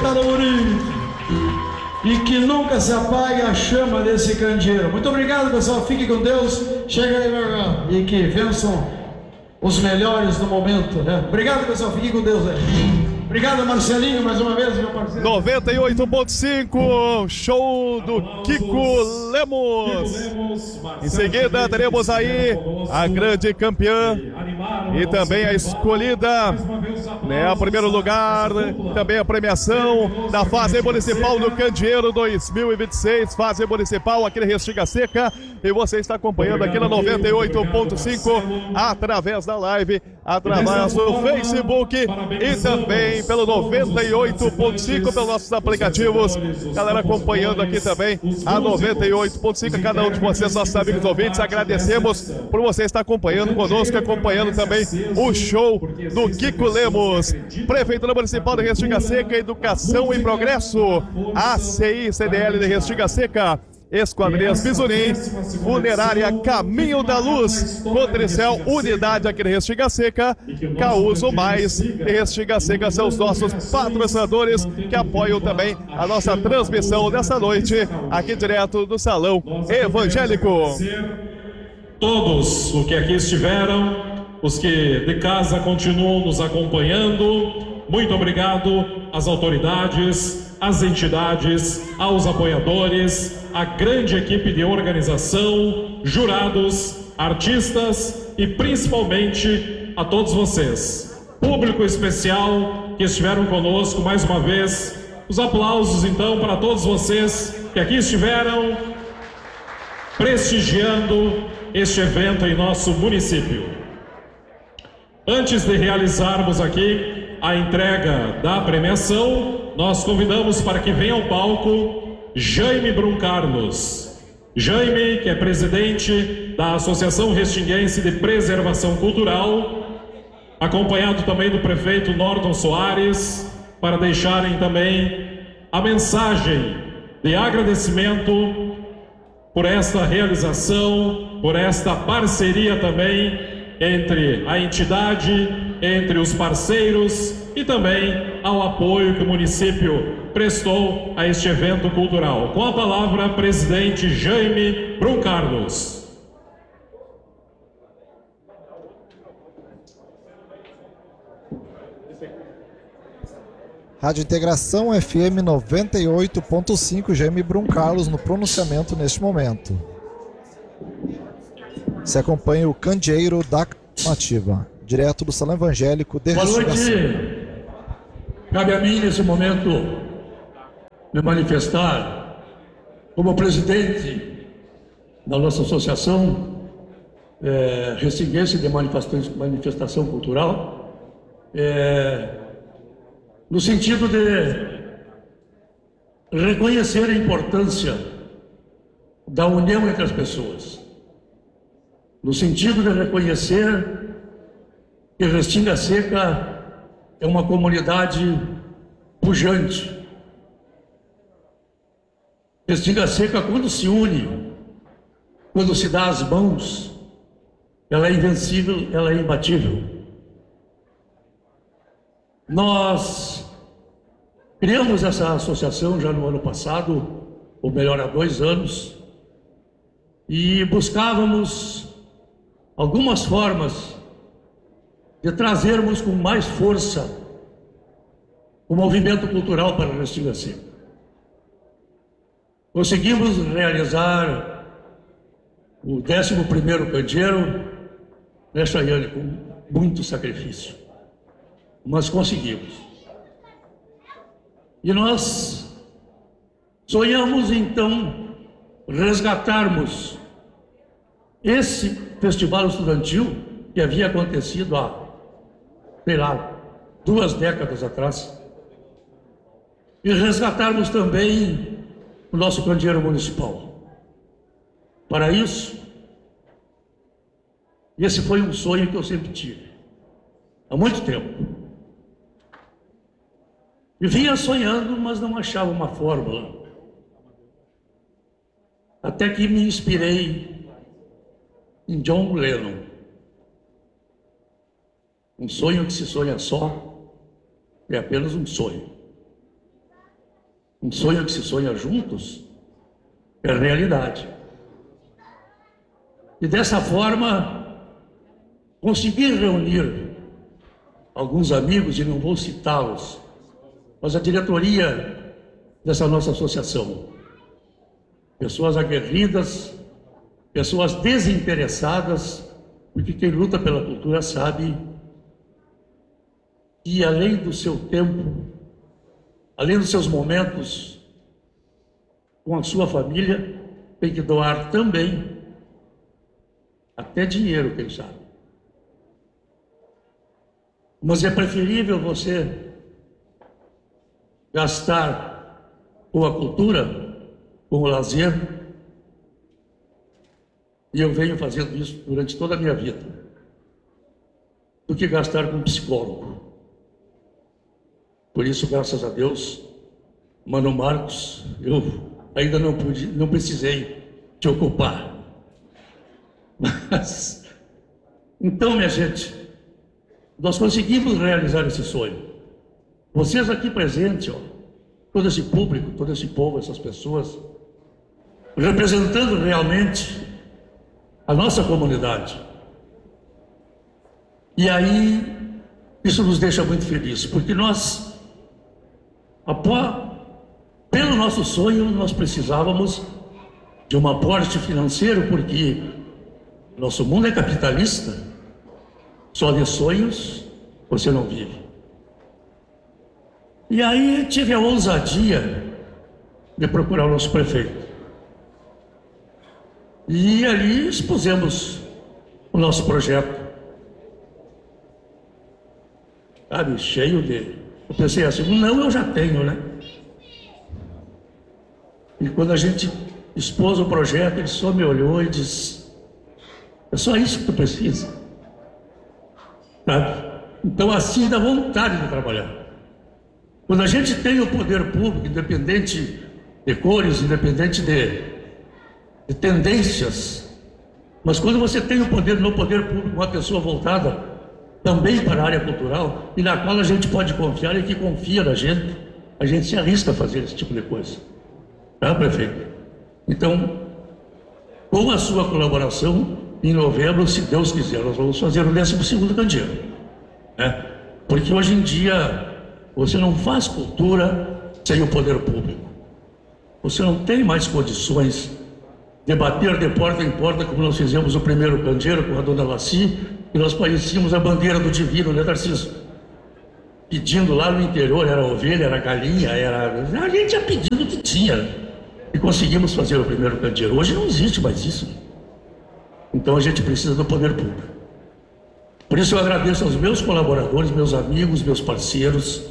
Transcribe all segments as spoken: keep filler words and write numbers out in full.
Carauri. E que nunca se apague a chama desse candeeiro. Muito obrigado, pessoal. Fique com Deus. Chega aí, meu irmão. E que vençam os melhores do momento, né? Obrigado, pessoal. Fique com Deus aí. Obrigado, Marcelinho, mais uma vez, meu parceiro. noventa e oito ponto cinco, show do Kiko Lemos. Em seguida, teremos aí a grande campeã e também a escolhida, né, a primeiro lugar, também a premiação da fase municipal do Candeeiro dois mil e vinte e seis, fase municipal aqui na Restinga Seca. E você está acompanhando aqui na noventa e oito ponto cinco através da live, através do Facebook e também pelo noventa e oito ponto cinco pelos nossos aplicativos. Galera acompanhando aqui também a noventa e oito ponto cinco, a cada um de vocês, nossos amigos ouvintes, agradecemos por você estar acompanhando conosco, acompanhando também o show do Kiko Lemos. Prefeitura Municipal de Restinga Seca, Educação e Progresso, A C I C D L de Restinga Seca, Esquadrias Bisunim, Funerária Caminho da Luz, Cotricel, unidade aqui de Restinga Seca, Causo Mais de Restinga Seca são os nossos patrocinadores que apoiam também a nossa transmissão dessa noite, aqui direto do Salão Evangélico. Todos os que aqui estiveram, os que de casa continuam nos acompanhando, muito obrigado às autoridades, às entidades, aos apoiadores, à grande equipe de organização, jurados, artistas e principalmente a todos vocês. Público especial que estiveram conosco mais uma vez. Os aplausos então para todos vocês que aqui estiveram prestigiando este evento em nosso município. Antes de realizarmos aqui a entrega da premiação, nós convidamos para que venha ao palco Jaime Brum Carlos. Jaime, que é presidente da Associação Restinguense de Preservação Cultural, acompanhado também do prefeito Norton Soares, para deixarem também a mensagem de agradecimento por esta realização, por esta parceria também entre a entidade, entre os parceiros e também ao apoio que o município prestou a este evento cultural. Com a palavra, presidente Jaime Brum Carlos. Rádio Integração F M noventa e oito ponto cinco, Jaime Brum Carlos no pronunciamento neste momento. Se acompanha o candeeiro da Nativa, direto do Salão Evangélico de Boa Restinga. noite. Cabe a mim, nesse momento, me manifestar como presidente da nossa associação é, Restinguense de manifestação, manifestação Cultural, é, no sentido de reconhecer a importância da união entre as pessoas, no sentido de reconhecer que Restinga Seca é uma comunidade pujante. Restinga Seca, quando se une, quando se dá as mãos, ela é invencível, ela é imbatível. Nós criamos essa associação já no ano passado, ou melhor, há dois anos, e buscávamos algumas formas de trazermos com mais força o movimento cultural para Restinga Seca. Conseguimos realizar o décimo primeiro candeeiro, né, Chayane, com muito sacrifício, mas conseguimos. E nós sonhamos então resgatarmos esse festival estudantil que havia acontecido há, sei lá, duas décadas atrás, e resgatarmos também o nosso candeeiro municipal. Para isso, esse foi um sonho que eu sempre tive, há muito tempo. E vinha sonhando, mas não achava uma fórmula. Até que me inspirei em John Lennon. Um sonho que se sonha só é apenas um sonho. Um sonho que se sonha juntos é realidade. E dessa forma, consegui reunir alguns amigos, e não vou citá-los, mas a diretoria dessa nossa associação. Pessoas aguerridas, pessoas desinteressadas, porque quem luta pela cultura sabe que além do seu tempo, além dos seus momentos com a sua família, tem que doar também até dinheiro, quem sabe. Mas é preferível você gastar com a cultura, com o lazer, e eu venho fazendo isso durante toda a minha vida, do que gastar com um psicólogo. Por isso, graças a Deus, Mano Marcos, eu ainda não pude, não precisei te ocupar. Mas, então, minha gente, nós conseguimos realizar esse sonho. Vocês aqui presentes, ó, todo esse público, todo esse povo, essas pessoas, representando realmente a nossa comunidade. E aí, isso nos deixa muito felizes, porque nós, após, pelo nosso sonho, nós precisávamos de um aporte financeiro, porque nosso mundo é capitalista, só de sonhos você não vive. E aí tive a ousadia de procurar o nosso prefeito. E ali expusemos o nosso projeto. Sabe, cheio de... Eu pensei assim, não, eu já tenho, né? E quando a gente expôs o projeto, ele só me olhou e disse, é só isso que tu precisa. Sabe? Então assim dá vontade de trabalhar. Quando a gente tem o poder público, independente de cores, independente de, de tendências, mas quando você tem o poder no poder público, uma pessoa voltada também para a área cultural, e na qual a gente pode confiar e que confia na gente, a gente se arrisca a fazer esse tipo de coisa. Tá, prefeito? Então, com a sua colaboração, em novembro, se Deus quiser, nós vamos fazer o décimo segundo candeeiro, né? Porque hoje em dia você não faz cultura sem o poder público. Você não tem mais condições de bater de porta em porta, como nós fizemos o primeiro candeeiro com a dona Laci, e nós parecíamos a bandeira do divino, né, Tarcísio? Pedindo lá no interior, era ovelha, era galinha, era... A gente ia pedindo o que tinha, e conseguimos fazer o primeiro candeeiro. Hoje não existe mais isso. Então a gente precisa do poder público. Por isso eu agradeço aos meus colaboradores, meus amigos, meus parceiros,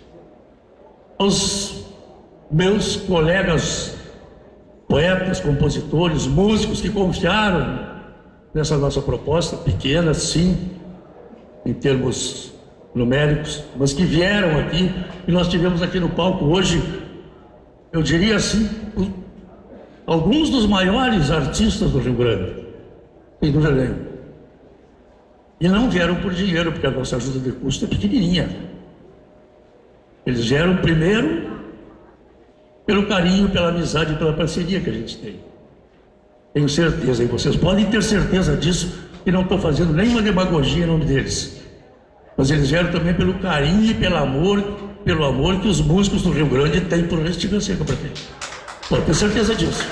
aos meus colegas poetas, compositores, músicos que confiaram nessa nossa proposta, pequena, sim, em termos numéricos, mas que vieram aqui, e nós tivemos aqui no palco hoje, eu diria assim, alguns dos maiores artistas do Rio Grande, sem dúvida nenhuma. E não vieram por dinheiro, porque a nossa ajuda de custo é pequenininha. Eles vieram primeiro pelo carinho, pela amizade e pela parceria que a gente tem. Tenho certeza, e vocês podem ter certeza disso, que não estou fazendo nenhuma demagogia em nome deles. Mas eles vieram também pelo carinho e pelo amor, pelo amor que os músicos do Rio Grande têm por Restinga Seca, prefeito. Pode ter certeza disso.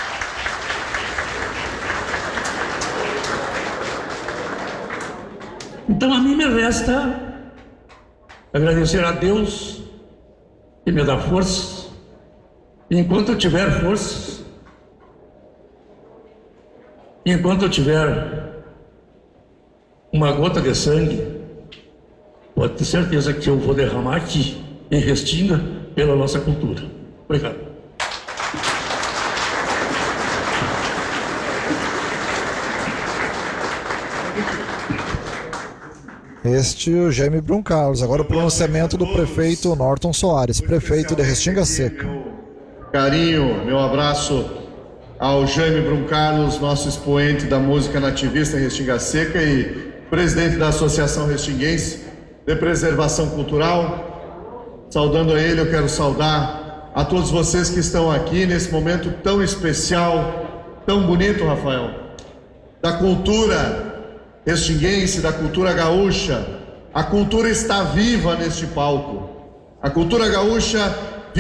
Então a mim me resta agradecer a Deus que me dá forças. E enquanto eu tiver forças, enquanto eu tiver uma gota de sangue, pode ter certeza que eu vou derramar aqui, em Restinga, pela nossa cultura. Obrigado. Este é o Jaime Brum Carlos. Agora o pronunciamento do prefeito Norton Soares, prefeito de Restinga Seca. Carinho, meu abraço ao Jaime Brum Carlos, nosso expoente da música nativista em Restinga Seca e presidente da Associação Restinguense de Preservação Cultural. Saudando a ele, eu quero saudar a todos vocês que estão aqui nesse momento tão especial, tão bonito, Rafael, da cultura restinguense, da cultura gaúcha. A cultura está viva neste palco. A cultura gaúcha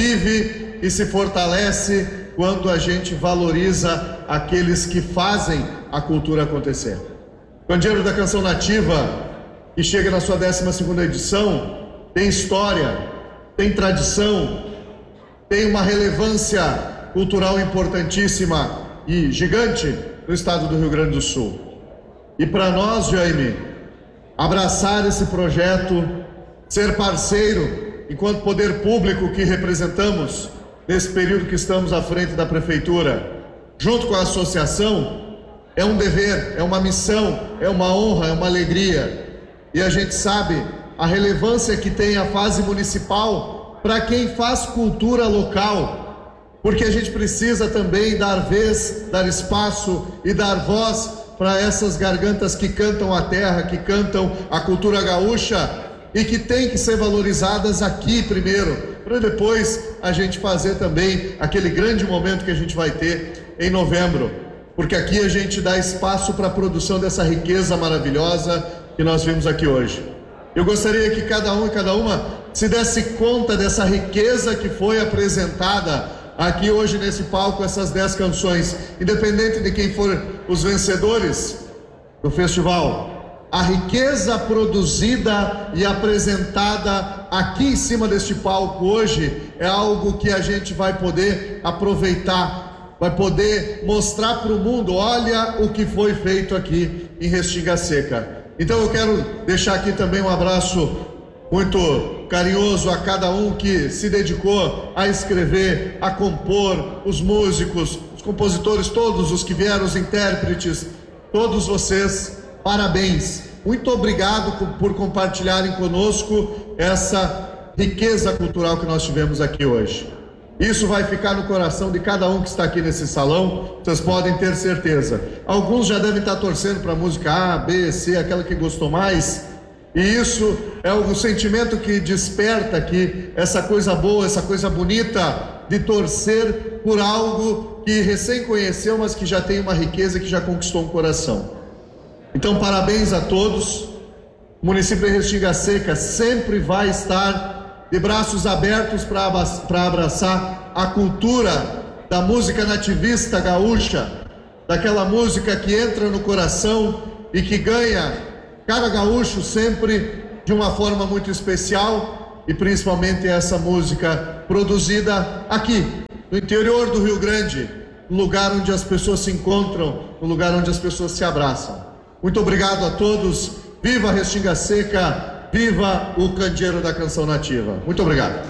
vive e se fortalece quando a gente valoriza aqueles que fazem a cultura acontecer. O Candeeiro da Canção Nativa, que chega na sua décima segunda edição, tem história, tem tradição, tem uma relevância cultural importantíssima e gigante no estado do Rio Grande do Sul. E para nós, Jaime, abraçar esse projeto, ser parceiro, enquanto poder público que representamos nesse período que estamos à frente da Prefeitura, junto com a associação, é um dever, é uma missão, é uma honra, é uma alegria. E a gente sabe a relevância que tem a fase municipal para quem faz cultura local, porque a gente precisa também dar vez, dar espaço e dar voz para essas gargantas que cantam a terra, que cantam a cultura gaúcha e que tem que ser valorizadas aqui primeiro, para depois a gente fazer também aquele grande momento que a gente vai ter em novembro, porque aqui a gente dá espaço para a produção dessa riqueza maravilhosa que nós vimos aqui hoje. Eu gostaria que cada um e cada uma se desse conta dessa riqueza que foi apresentada aqui hoje nesse palco, essas dez canções, independente de quem for os vencedores do festival. A riqueza produzida e apresentada aqui em cima deste palco hoje é algo que a gente vai poder aproveitar, vai poder mostrar para o mundo, olha o que foi feito aqui em Restinga Seca. Então eu quero deixar aqui também um abraço muito carinhoso a cada um que se dedicou a escrever, a compor, os músicos, os compositores, todos os que vieram, os intérpretes, todos vocês, parabéns. Muito obrigado por compartilharem conosco essa riqueza cultural que nós tivemos aqui hoje. Isso vai ficar no coração de cada um que está aqui nesse salão, vocês podem ter certeza. Alguns já devem estar torcendo para a música A, B, C, aquela que gostou mais. E isso é o sentimento que desperta aqui, essa coisa boa, essa coisa bonita de torcer por algo que recém conheceu, mas que já tem uma riqueza, que já conquistou um coração. Então, parabéns a todos. O município de Restinga Seca sempre vai estar de braços abertos para abraçar a cultura da música nativista gaúcha, daquela música que entra no coração e que ganha cada gaúcho sempre de uma forma muito especial, e principalmente essa música produzida aqui, no interior do Rio Grande, no lugar onde as pessoas se encontram, no lugar onde as pessoas se abraçam. Muito obrigado a todos. Viva a Restinga Seca, viva o Candeeiro da Canção Nativa. Muito obrigado.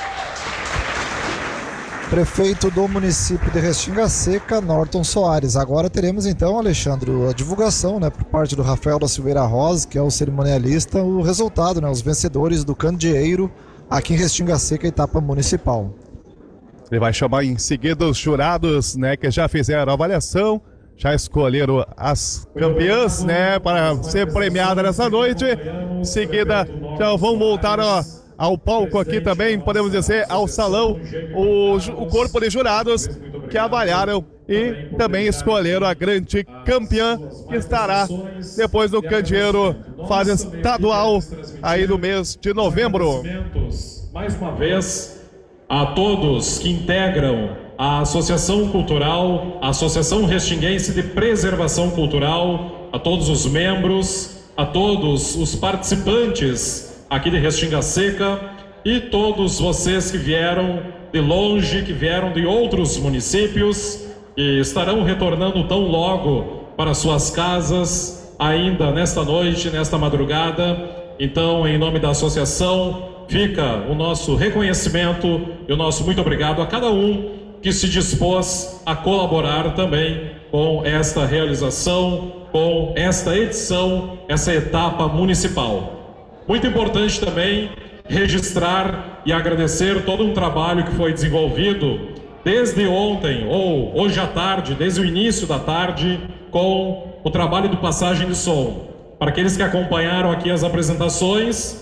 Prefeito do município de Restinga Seca, Norton Soares. Agora teremos então, Alexandre, a divulgação, né, por parte do Rafael da Silveira Rosa, que é o cerimonialista, o resultado, né, os vencedores do Candeeiro aqui em Restinga Seca, etapa municipal. Ele vai chamar em seguida os jurados, né, que já fizeram a avaliação, já escolheram as campeãs, né, para ser premiada nessa noite. Em seguida, já vão voltar a ao palco aqui também, podemos dizer, ao salão, o, o corpo de jurados que avaliaram e também escolheram a grande campeã que estará depois do Candeeiro fase estadual aí no mês de novembro. Mais uma vez, a todos que integram a Associação Cultural, a Associação Restinguense de Preservação Cultural, a todos os membros, a todos os participantes aqui de Restinga Seca e todos vocês que vieram de longe, que vieram de outros municípios e estarão retornando tão logo para suas casas ainda nesta noite, nesta madrugada. Então, em nome da associação, fica o nosso reconhecimento e o nosso muito obrigado a cada um que se dispôs a colaborar também com esta realização, com esta edição, essa etapa municipal. Muito importante também registrar e agradecer todo um trabalho que foi desenvolvido desde ontem, ou hoje à tarde, desde o início da tarde, com o trabalho do Passagem de Som. Para aqueles que acompanharam aqui as apresentações,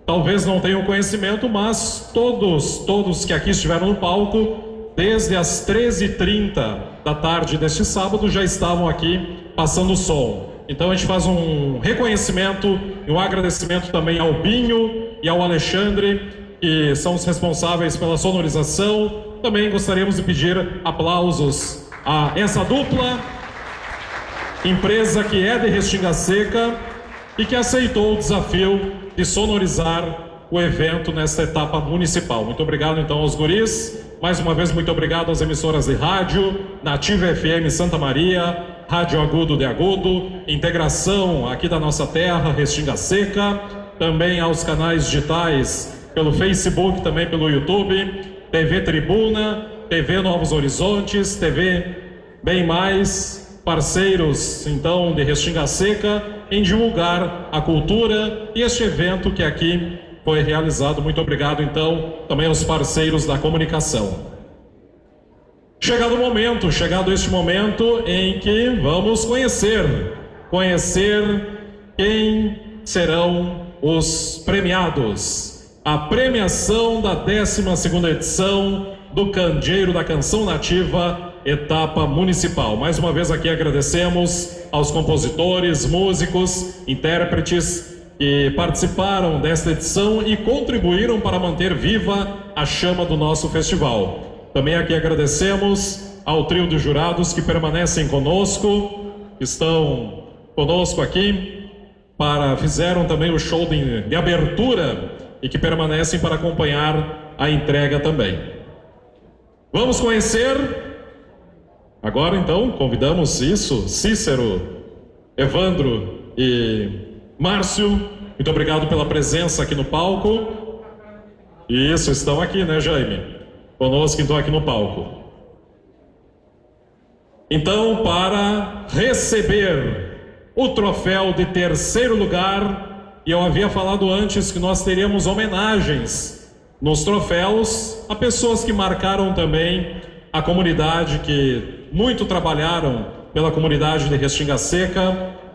talvez não tenham conhecimento, mas todos, todos que aqui estiveram no palco, desde as treze e trinta da tarde deste sábado, já estavam aqui passando o som. Então a gente faz um reconhecimento e um agradecimento também ao Binho e ao Alexandre, que são os responsáveis pela sonorização. Também gostaríamos de pedir aplausos a essa dupla, empresa que é de Restinga Seca e que aceitou o desafio de sonorizar o evento nesta etapa municipal. Muito obrigado então aos guris. Mais uma vez, muito obrigado às emissoras de rádio, Nativa F M Santa Maria, Rádio Agudo de Agudo, Integração aqui da nossa terra, Restinga Seca, também aos canais digitais pelo Facebook, também pelo YouTube, T V Tribuna, T V Novos Horizontes, T V Bem Mais, parceiros então de Restinga Seca em divulgar a cultura e este evento que aqui foi realizado. Muito obrigado então também aos parceiros da comunicação. Chegado o momento, chegado este momento em que vamos conhecer, conhecer quem serão os premiados. A premiação da décima segunda edição do Candeeiro da Canção Nativa, etapa municipal. Mais uma vez aqui agradecemos aos compositores, músicos, intérpretes que participaram desta edição e contribuíram para manter viva a chama do nosso festival. Também aqui agradecemos ao trio de jurados que permanecem conosco, estão conosco aqui, para, fizeram também o show de, de abertura e que permanecem para acompanhar a entrega também. Vamos conhecer, agora então, convidamos isso, Cícero, Evandro e Márcio, muito obrigado pela presença aqui no palco. Isso, estão aqui, né, Jaime? Conosco, então, aqui no palco. Então, para receber o troféu de terceiro lugar, e eu havia falado antes que nós teríamos homenagens nos troféus a pessoas que marcaram também a comunidade, que muito trabalharam pela comunidade de Restinga Seca.